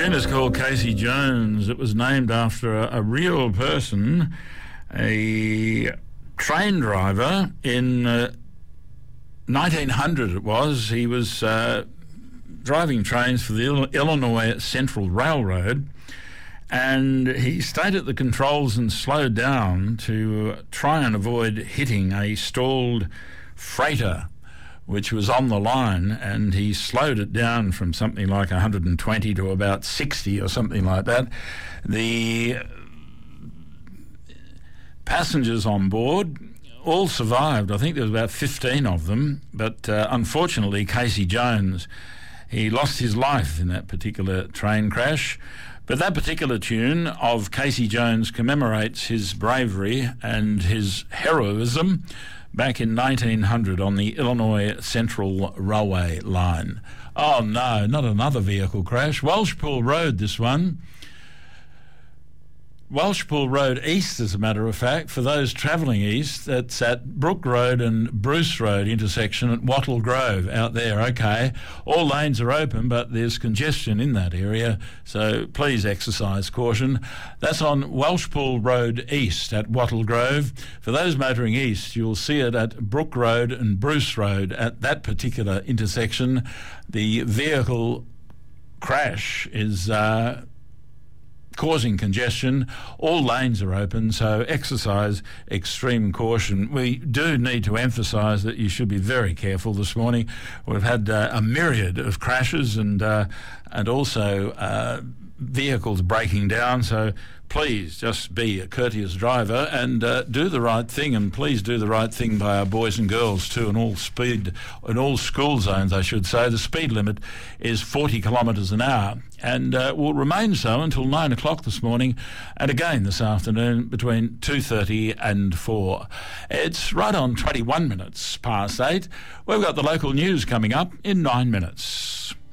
tune is called Casey Jones. It was named after a real person, a train driver in 1900 it was. He was driving trains for the Illinois Central Railroad, and he stayed at the controls and slowed down to try and avoid hitting a stalled freighter which was on the line, and he slowed it down from something like 120 to about 60 or something like that. The passengers on board all survived. I think there was about 15 of them, but unfortunately Casey Jones, he lost his life in that particular train crash. But that particular tune of Casey Jones commemorates his bravery and his heroism back in 1900 on the Illinois Central Railway line. Oh no, not another vehicle crash. Welshpool Road, this one. Welshpool Road East, as a matter of fact, for those travelling east, that's at Brook Road and Bruce Road intersection at Wattle Grove out there. Okay, all lanes are open, but there's congestion in that area, so please exercise caution. That's on Welshpool Road East at Wattle Grove. For those motoring east, you'll see it at Brook Road and Bruce Road at that particular intersection. The vehicle crash is causing congestion. All lanes are open, so exercise extreme caution. We do need to emphasise that you should be very careful this morning. We've had a myriad of crashes and also vehicles breaking down, so please just be a courteous driver and do the right thing, and please do the right thing by our boys and girls too, in all school zones, I should say. The speed limit is 40 kilometres an hour and will remain so until 9 o'clock this morning, and again this afternoon between 2:30 and 4. It's right on 21 minutes past 8. We've got the local news coming up in 9 minutes.